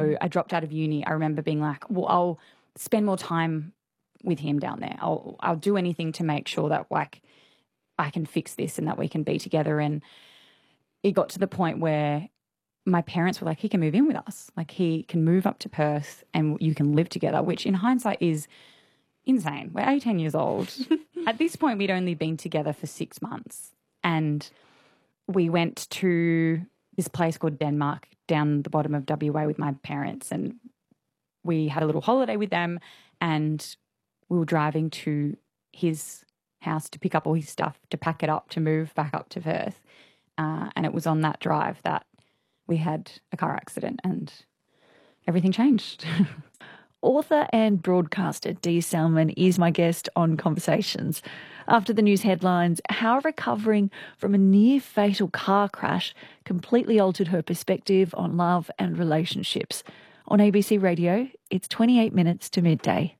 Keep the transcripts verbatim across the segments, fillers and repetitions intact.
So I dropped out of uni. I remember being like, well, I'll spend more time with him down there. I'll I'll do anything to make sure that like I can fix this and that we can be together. And it got to the point where my parents were like, he can move in with us. Like he can move up to Perth and you can live together, which in hindsight is insane. We're eighteen years old. At this point, we'd only been together for six months. And we went to this place called Denmark down the bottom of W A with my parents, and we had a little holiday with them, and we were driving to his house to pick up all his stuff, to pack it up, to move back up to Perth. Uh, and it was on that drive that we had a car accident and everything changed. Author and broadcaster Dee Salmon is my guest on Conversations. After the news headlines, how recovering from a near-fatal car crash completely altered her perspective on love and relationships. On A B C Radio, it's twenty-eight minutes to midday.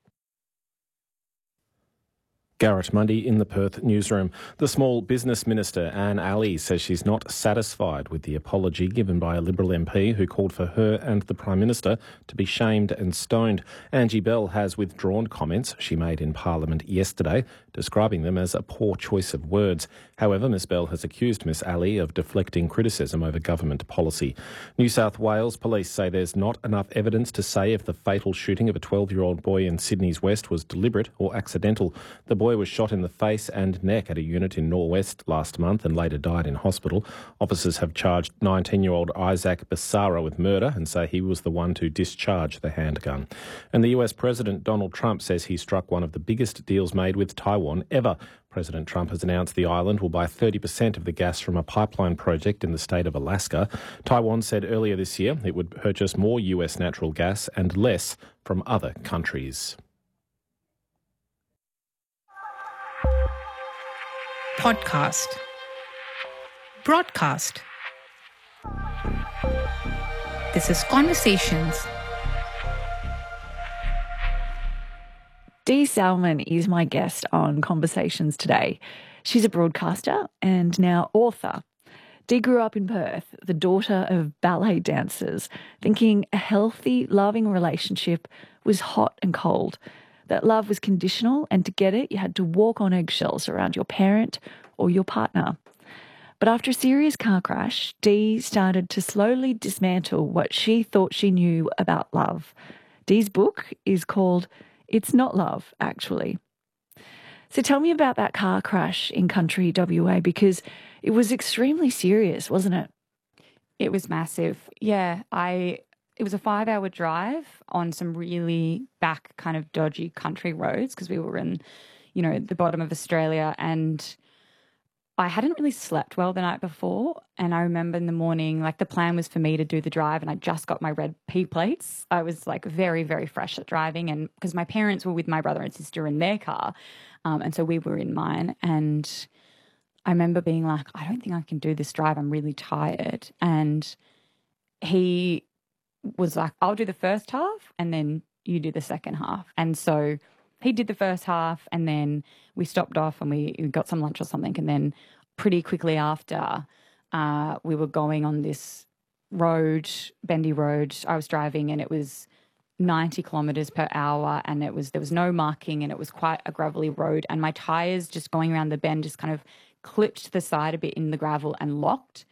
Garrett Mundy in the Perth newsroom. The Small Business Minister, Anne Alley, says she's not satisfied with the apology given by a Liberal M P who called for her and the Prime Minister to be shamed and stoned. Angie Bell has withdrawn comments she made in Parliament yesterday, describing them as a poor choice of words. However, Miss Bell has accused Miss Alley of deflecting criticism over government policy. New South Wales police say there's not enough evidence to say if the fatal shooting of a twelve-year-old boy in Sydney's West was deliberate or accidental. The boy was shot in the face and neck at a unit in Norwest last month and later died in hospital. Officers have charged nineteen-year-old Isaac Basara with murder and say he was the one to discharge the handgun. And the U S President Donald Trump says he struck one of the biggest deals made with Taiwan ever. President Trump has announced the island will buy thirty percent of the gas from a pipeline project in the state of Alaska. Taiwan said earlier this year it would purchase more U S natural gas and less from other countries. Podcast. Broadcast. This is Conversations. Dee Salmon is my guest on Conversations today. She's a broadcaster and now author. Dee grew up in Perth, the daughter of ballet dancers, thinking a healthy, loving relationship was hot and cold, that love was conditional, and to get it, you had to walk on eggshells around your parent or your partner. But after a serious car crash, Dee started to slowly dismantle what she thought she knew about love. Dee's book is called It's Not Love, Actually. So tell me about that car crash in country W A, because it was extremely serious, wasn't it? It was massive. Yeah, I... It was a five-hour drive on some really back kind of dodgy country roads because we were in, you know, the bottom of Australia, and I hadn't really slept well the night before. And I remember in the morning, like the plan was for me to do the drive, and I just got my red P plates. I was like very, very fresh at driving, and because my parents were with my brother and sister in their car, um, and so we were in mine. And I remember being like, I don't think I can do this drive. I'm really tired. And he was like, I'll do the first half and then you do the second half. And so he did the first half, and then we stopped off and we, we got some lunch or something. And then pretty quickly after, uh, we were going on this road, bendy road. I was driving and it was ninety kilometres per hour, and it was there was no marking, and it was quite a gravelly road. And my tyres just going around the bend just kind of clipped to the side a bit in the gravel and locked.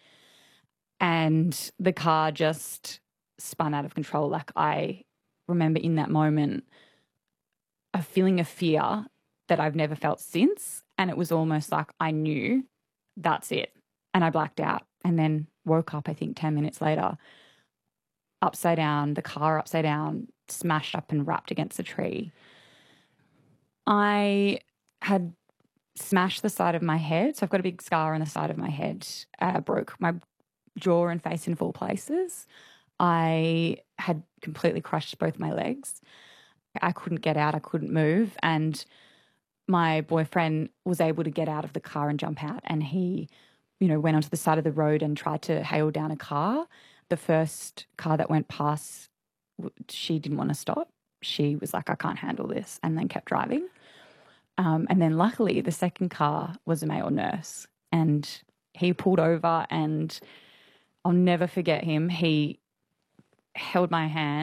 And the car just spun out of control. Like I remember in that moment a feeling of fear that I've never felt since. And it was almost like I knew that's it. And I blacked out and then woke up, I think ten minutes later, upside down, the car upside down, smashed up and wrapped against a tree. I had smashed the side of my head. So I've got a big scar on the side of my head. Uh, broke my jaw and face in four places. I had completely crushed both my legs. I couldn't get out. I couldn't move. And my boyfriend was able to get out of the car and jump out. And he, you know, went onto the side of the road and tried to hail down a car. The first car that went past, she didn't want to stop. She was like, I can't handle this, and then kept driving. Um, and then luckily the second car was a male nurse, and he pulled over, and I'll never forget him. He held my hand